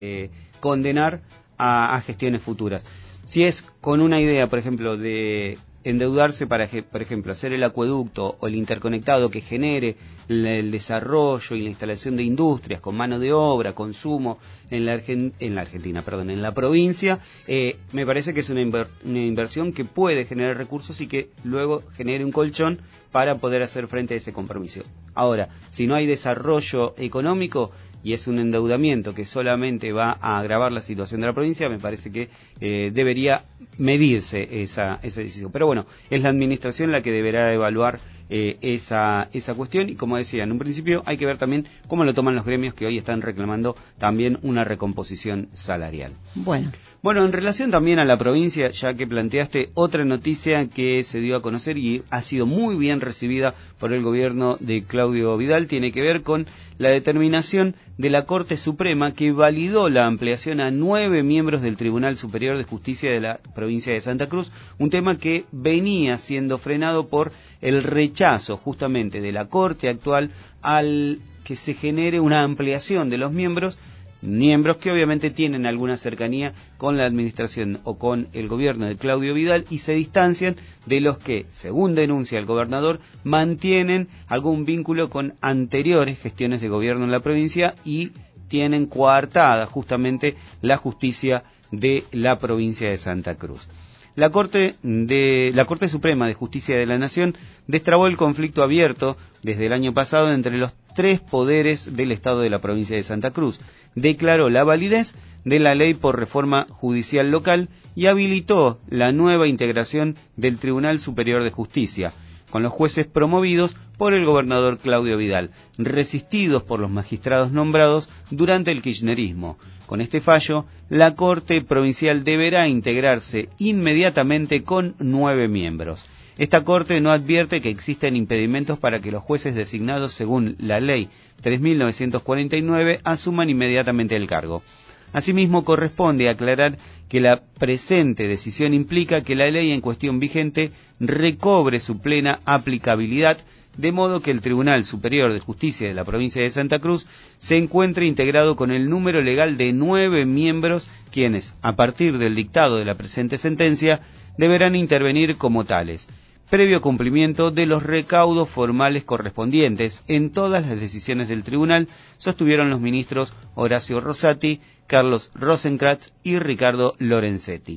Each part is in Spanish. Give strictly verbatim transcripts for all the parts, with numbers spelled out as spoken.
eh, condenar a, a gestiones futuras. Si es con una idea, por ejemplo, de endeudarse para, por ejemplo, hacer el acueducto o el interconectado que genere el desarrollo y la instalación de industrias con mano de obra, consumo en la, Argen en la Argentina, perdón, en la provincia, eh, me parece que es una, inver una inversión que puede generar recursos y que luego genere un colchón para poder hacer frente a ese compromiso. Ahora, si no hay desarrollo económico y es un endeudamiento que solamente va a agravar la situación de la provincia, me parece que eh, debería medirse esa, esa decisión. Pero bueno, es la administración la que deberá evaluar eh, esa, esa cuestión y, como decía en un principio, hay que ver también cómo lo toman los gremios que hoy están reclamando también una recomposición salarial. Bueno. Bueno, en relación también a la provincia, ya que planteaste otra noticia que se dio a conocer y ha sido muy bien recibida por el gobierno de Claudio Vidal, tiene que ver con la determinación de la Corte Suprema que validó la ampliación a nueve miembros del Tribunal Superior de Justicia de la provincia de Santa Cruz, un tema que venía siendo frenado por el rechazo justamente de la Corte actual al que se genere una ampliación de los miembros, miembros que obviamente tienen alguna cercanía con la administración o con el gobierno de Claudio Vidal y se distancian de los que, según denuncia el gobernador, mantienen algún vínculo con anteriores gestiones de gobierno en la provincia y tienen coartada justamente la justicia de la provincia de Santa Cruz. La Corte, de, la Corte Suprema de Justicia de la Nación destrabó el conflicto abierto desde el año pasado entre los tres poderes del Estado de la provincia de Santa Cruz. Declaró la validez de la ley por reforma judicial local y habilitó la nueva integración del Tribunal Superior de Justicia, con los jueces promovidos por el gobernador Claudio Vidal, resistidos por los magistrados nombrados durante el kirchnerismo. Con este fallo, la Corte Provincial deberá integrarse inmediatamente con nueve miembros. Esta Corte no advierte que existen impedimentos para que los jueces designados según la Ley tres mil novecientos cuarenta y nueve asuman inmediatamente el cargo. Asimismo, corresponde aclarar que la presente decisión implica que la ley en cuestión vigente recobre su plena aplicabilidad, de modo que el Tribunal Superior de Justicia de la provincia de Santa Cruz se encuentre integrado con el número legal de nueve miembros, quienes, a partir del dictado de la presente sentencia, deberán intervenir como tales, previo cumplimiento de los recaudos formales correspondientes en todas las decisiones del tribunal, sostuvieron los ministros Horacio Rosati, Carlos Rosenkrantz y Ricardo Lorenzetti.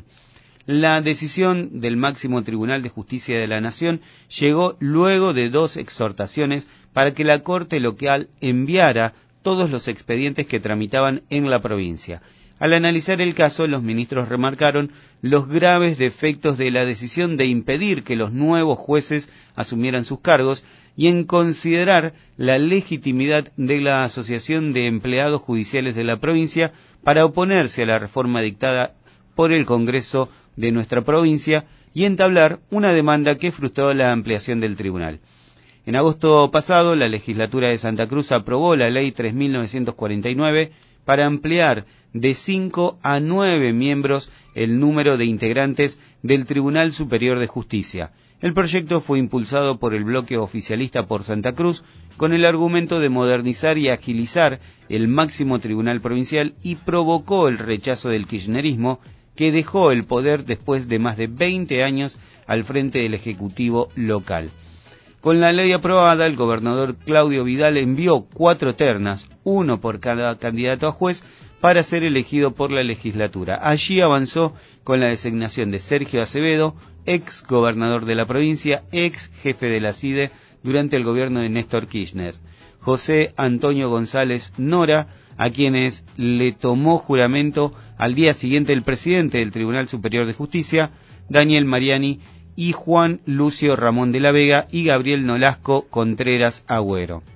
La decisión del máximo Tribunal de Justicia de la Nación llegó luego de dos exhortaciones para que la Corte local enviara todos los expedientes que tramitaban en la provincia. Al analizar el caso, los ministros remarcaron los graves defectos de la decisión de impedir que los nuevos jueces asumieran sus cargos y en considerar la legitimidad de la Asociación de Empleados Judiciales de la provincia para oponerse a la reforma dictada por el Congreso de nuestra provincia y entablar una demanda que frustró la ampliación del tribunal. En agosto pasado, la legislatura de Santa Cruz aprobó la Ley tres mil novecientos cuarenta y nueve para ampliar de cinco a nueve miembros el número de integrantes del Tribunal Superior de Justicia. El proyecto fue impulsado por el bloque oficialista por Santa Cruz con el argumento de modernizar y agilizar el máximo tribunal provincial y provocó el rechazo del kirchnerismo, que dejó el poder después de más de veinte años al frente del Ejecutivo local. Con la ley aprobada, el gobernador Claudio Vidal envió cuatro ternas, uno por cada candidato a juez, para ser elegido por la legislatura. Allí avanzó con la designación de Sergio Acevedo, ex gobernador de la provincia, ex jefe de la C I D E durante el gobierno de Néstor Kirchner, José Antonio González Nora, a quienes le tomó juramento al día siguiente el presidente del Tribunal Superior de Justicia, Daniel Mariani, y Juan Lucio Ramón de la Vega y Gabriel Nolasco Contreras Agüero.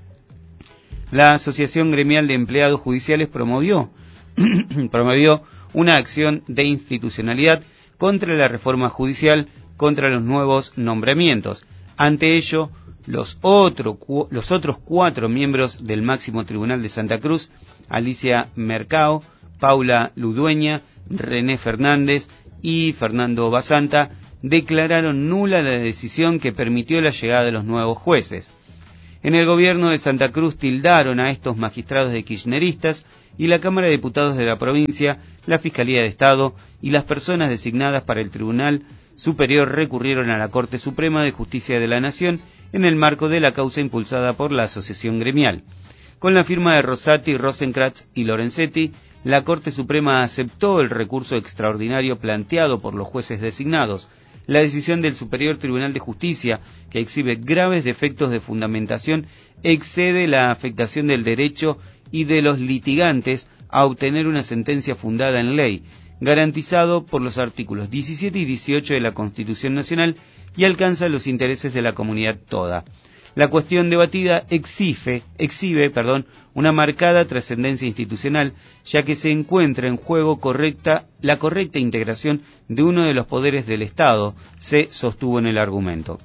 La Asociación Gremial de Empleados Judiciales promovió, promovió una acción de institucionalidad contra la reforma judicial, contra los nuevos nombramientos. Ante ello, los, otro, los otros cuatro miembros del máximo tribunal de Santa Cruz, Alicia Mercado, Paula Ludueña, René Fernández y Fernando Basanta, declararon nula la decisión que permitió la llegada de los nuevos jueces. En el gobierno de Santa Cruz tildaron a estos magistrados de kirchneristas y la Cámara de Diputados de la provincia, la Fiscalía de Estado y las personas designadas para el Tribunal Superior recurrieron a la Corte Suprema de Justicia de la Nación en el marco de la causa impulsada por la Asociación Gremial. Con la firma de Rosati, Rosenkrantz y Lorenzetti, la Corte Suprema aceptó el recurso extraordinario planteado por los jueces designados. La decisión del Superior Tribunal de Justicia, que exhibe graves defectos de fundamentación, excede la afectación del derecho y de los litigantes a obtener una sentencia fundada en ley, garantizado por los artículos diecisiete y dieciocho de la Constitución Nacional, y alcanza los intereses de la comunidad toda. La cuestión debatida exhibe, exhibe perdón, una marcada trascendencia institucional, ya que se encuentra en juego correcta, la correcta integración de uno de los poderes del Estado, se sostuvo en el argumento.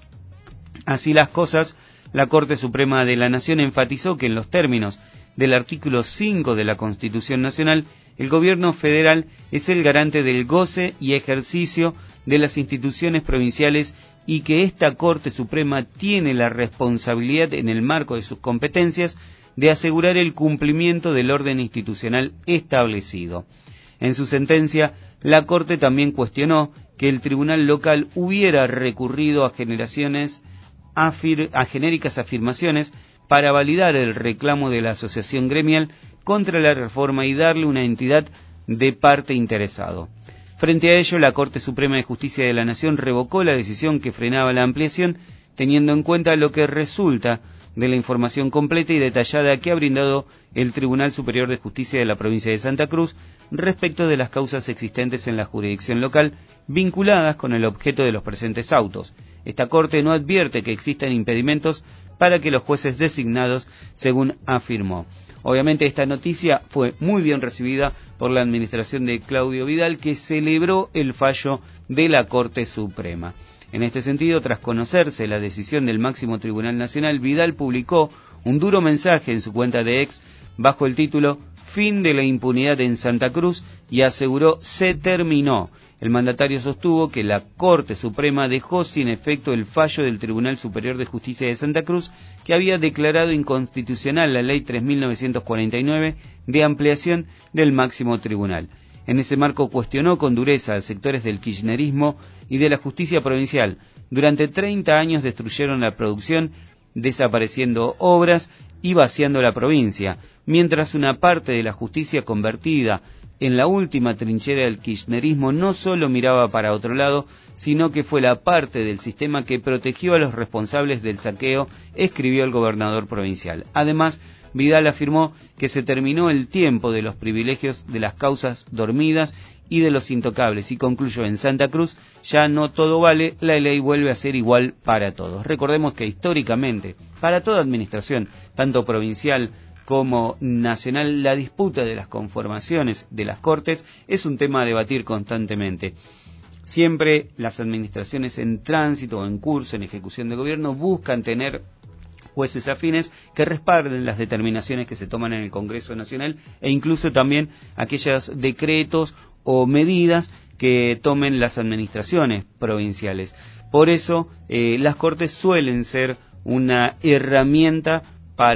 Así las cosas, la Corte Suprema de la Nación enfatizó que en los términos del artículo cinco de la Constitución Nacional, el gobierno federal es el garante del goce y ejercicio de las instituciones provinciales y que esta Corte Suprema tiene la responsabilidad, en el marco de sus competencias, de asegurar el cumplimiento del orden institucional establecido. En su sentencia, la Corte también cuestionó que el tribunal local hubiera recurrido a, generaciones, afir, a genéricas afirmaciones para validar el reclamo de la asociación gremial contra la reforma y darle una entidad de parte interesado. Frente a ello, la Corte Suprema de Justicia de la Nación revocó la decisión que frenaba la ampliación, teniendo en cuenta lo que resulta de la información completa y detallada que ha brindado el Tribunal Superior de Justicia de la provincia de Santa Cruz respecto de las causas existentes en la jurisdicción local vinculadas con el objeto de los presentes autos. Esta Corte no advierte que existan impedimentos para que los jueces designados, según afirmó. Obviamente esta noticia fue muy bien recibida por la administración de Claudio Vidal, que celebró el fallo de la Corte Suprema. En este sentido, tras conocerse la decisión del máximo Tribunal Nacional, Vidal publicó un duro mensaje en su cuenta de ex bajo el título "Fin de la impunidad en Santa Cruz" y aseguró "se terminó". El mandatario sostuvo que la Corte Suprema dejó sin efecto el fallo del Tribunal Superior de Justicia de Santa Cruz, que había declarado inconstitucional la Ley tres mil novecientos cuarenta y nueve de ampliación del máximo tribunal. En ese marco cuestionó con dureza a sectores del kirchnerismo y de la justicia provincial. Durante treinta años destruyeron la producción, desapareciendo obras y vaciando la provincia, mientras una parte de la justicia convertida en la última trinchera del kirchnerismo no solo miraba para otro lado, sino que fue la parte del sistema que protegió a los responsables del saqueo, escribió el gobernador provincial. Además, Vidal afirmó que se terminó el tiempo de los privilegios de las causas dormidas y de los intocables, y concluyó: en Santa Cruz ya no todo vale, la ley vuelve a ser igual para todos. Recordemos que históricamente, para toda administración, tanto provincial como nacional, la disputa de las conformaciones de las Cortes es un tema a debatir constantemente. Siempre las administraciones en tránsito o en curso, en ejecución de gobierno, buscan tener jueces afines que respalden las determinaciones que se toman en el Congreso Nacional e incluso también aquellos decretos o medidas que tomen las administraciones provinciales. Por eso, eh, las Cortes suelen ser una herramienta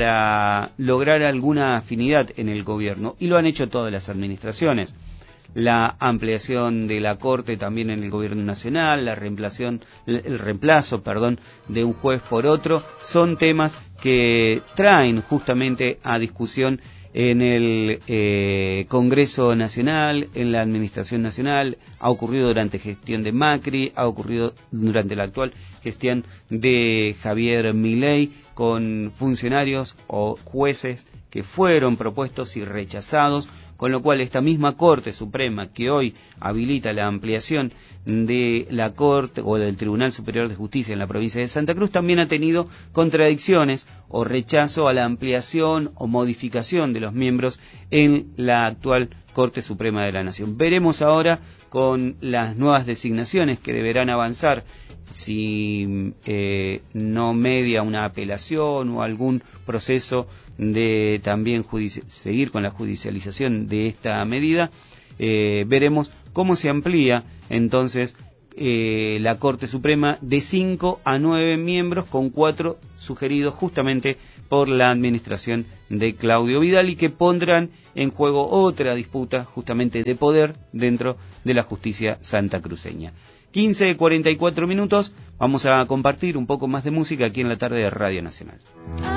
para lograr alguna afinidad en el gobierno, y lo han hecho todas las administraciones. La ampliación de la Corte también en el gobierno nacional, la reemplazación, el reemplazo, perdón, de un juez por otro, son temas que traen justamente a discusión en el eh, Congreso Nacional, en la Administración Nacional. Ha ocurrido durante gestión de Macri, ha ocurrido durante la actual gestión de Javier Milei, con funcionarios o jueces que fueron propuestos y rechazados, con lo cual esta misma Corte Suprema que hoy habilita la ampliación de la Corte o del Tribunal Superior de Justicia en la provincia de Santa Cruz también ha tenido contradicciones o rechazo a la ampliación o modificación de los miembros en la actual Corte Suprema de la Nación. Veremos ahora con las nuevas designaciones que deberán avanzar, si eh, no media una apelación o algún proceso de también seguir con la judicialización de esta medida. Eh, veremos cómo se amplía entonces eh, la Corte Suprema de cinco a nueve miembros, con cuatro sugeridos justamente por la administración de Claudio Vidal y que pondrán en juego otra disputa justamente de poder dentro de la justicia santacruceña. quince cuarenta y cuatro minutos, vamos a compartir un poco más de música aquí en la tarde de Radio Nacional.